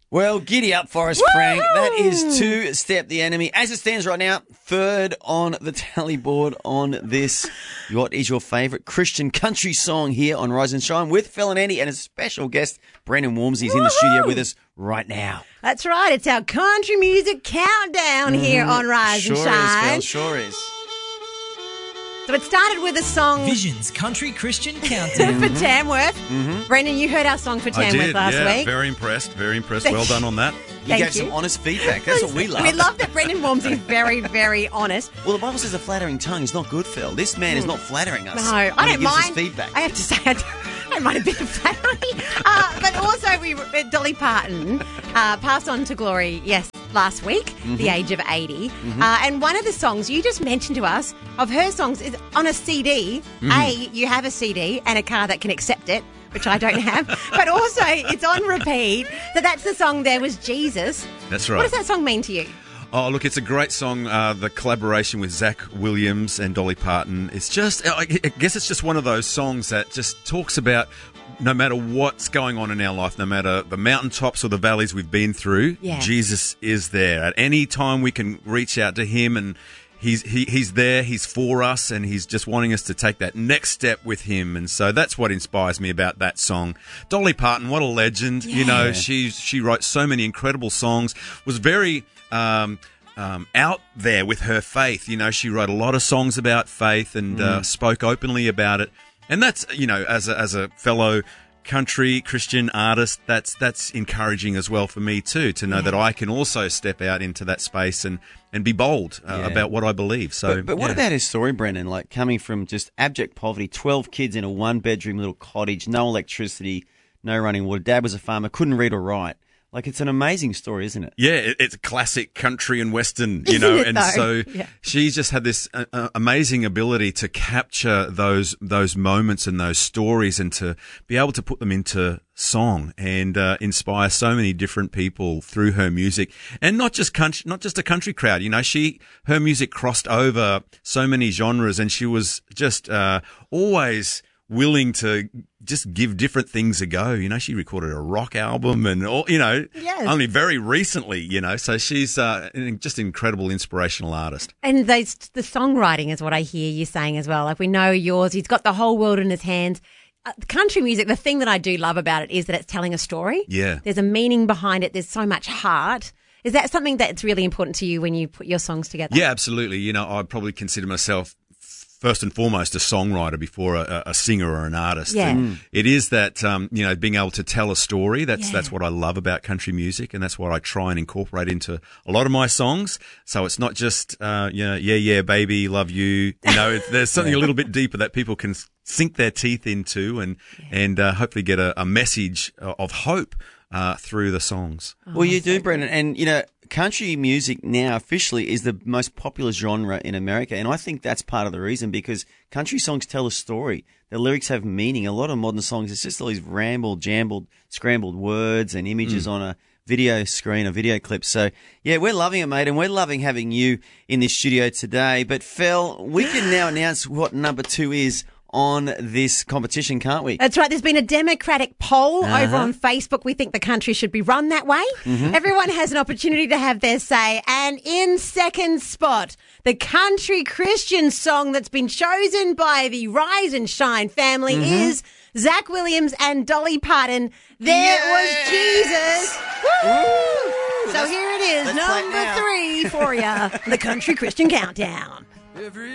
Well, giddy up, Forrest Frank. That is Two Step the Enemy. As it stands right now, third on the tally board on this. What is your favourite Christian country song here on Rise and Shine with Phil and Andy and a special guest, Brendan Wormsley, is in the studio with us right now. That's right. It's our country music countdown here on Rise and Shine. Sure is. So it started with a song Vision's Country Christian Countdown. for Tamworth. Brendan, you heard our song for Tamworth last week. Very impressed. Very impressed. Well done on that. You gave some honest feedback. That's what we love. We love that Brendan Wormsley is very, very honest. Well, the Bible says a flattering tongue is not good, Phil. This man is not flattering us. No, I when he don't gives us mind. feedback. I have to say, I don't mind a bit of flattery. But also, Dolly Parton passed on to glory, last week, the age of 80. And one of the songs you just mentioned to us of her songs is on a CD. You have a CD and a car that can accept it, which I don't have. But also, it's on repeat. So that's the song There Was Jesus. That's right. What does that song mean to you? Oh, look, it's a great song. The collaboration with Zach Williams and Dolly Parton. It's just, I guess it's just one of those songs that just talks about no matter what's going on in our life, no matter the mountaintops or the valleys we've been through, Jesus is there. At any time we can reach out to him and he's there, he's for us, and he's just wanting us to take that next step with him. And so that's what inspires me about that song. Dolly Parton, what a legend. You know, she wrote so many incredible songs, was very out there with her faith. You know, she wrote a lot of songs about faith and spoke openly about it. And that's, you know, as a fellow country Christian artist, that's encouraging as well for me too, to know that I can also step out into that space and be bold about what I believe. So, but what about his story, Brendan? Like coming from just abject poverty, 12 kids in a one-bedroom little cottage, no electricity, no running water. Dad was a farmer, couldn't read or write. Like, it's an amazing story, isn't it? Yeah, it's a classic country and western, you know, and so she's just had this amazing ability to capture those moments and those stories and to be able to put them into song and inspire so many different people through her music. And not just a country crowd, you know, her music crossed over so many genres, and she was just always willing to just give different things a go. You know, she recorded a rock album and all, you know, only very recently, you know, so she's just an incredible inspirational artist. And the songwriting is what I hear you saying as well. Like, we know yours, he's got the whole world in his hands. Country music, the thing that I do love about it is that it's telling a story. Yeah. There's a meaning behind it. There's so much heart. Is that something that's really important to you when you put your songs together? Yeah, absolutely. You know, I'd probably consider myself first and foremost a songwriter before a singer or an artist. Yeah. And it is that, you know, being able to tell a story. That's what I love about country music, and that's what I try and incorporate into a lot of my songs. So it's not just, you know, yeah, baby, love you. You know, there's something a little bit deeper that people can sink their teeth into and hopefully get a message of hope through the songs. Well, you do, Brendan. And, you know, country music now officially is the most popular genre in America. And I think that's part of the reason, because country songs tell a story. The lyrics have meaning. A lot of modern songs, it's just all these rambled, jambled, scrambled words and images on a video screen, a video clip. So, yeah, we're loving it, mate, and we're loving having you in this studio today. But, Phil, we can now announce what number 2 is on this competition, can't we? That's right. There's been a democratic poll over on Facebook. We think the country should be run that way. Everyone has an opportunity to have their say. And in second spot, the country Christian song that's been chosen by the Rise and Shine family is Zach Williams and Dolly Parton. There was Jesus. Woo! So here it is, number 3 for you, the country Christian countdown.